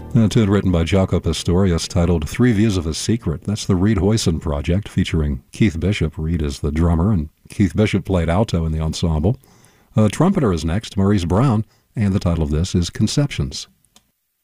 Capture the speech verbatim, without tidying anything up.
A tune written by Jaco Pastorius titled Three Views of a Secret. That's the Reed Hoyson project featuring Keith Bishop. Reed is the drummer, and Keith Bishop played alto in the ensemble. A trumpeter is next, Maurice Brown, and the title of this is Conceptions.